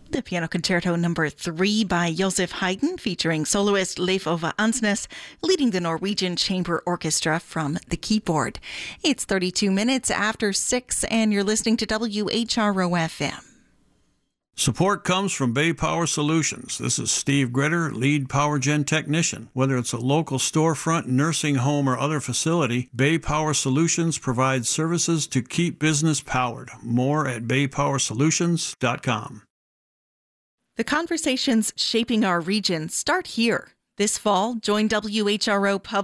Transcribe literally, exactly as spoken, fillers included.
The Piano Concerto number three by Joseph Haydn, featuring soloist Leif Ove Ansnes, leading the Norwegian Chamber Orchestra from the keyboard. It's thirty-two minutes after six, and you're listening to W H R O F M. Support comes from Bay Power Solutions. This is Steve Gritter, lead power gen technician. Whether it's a local storefront, nursing home, or other facility, Bay Power Solutions provides services to keep business powered. More at bay power solutions dot com. The conversations shaping our region start here. This fall, join W H R O Public